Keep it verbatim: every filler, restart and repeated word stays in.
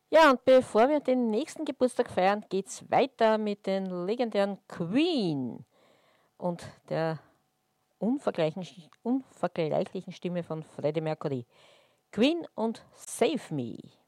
Ja, und bevor wir den nächsten Geburtstag feiern, geht's weiter mit den legendären Queen und der unvergleichlichen, unvergleichlichen Stimme von Freddie Mercury. Queen und Save Me.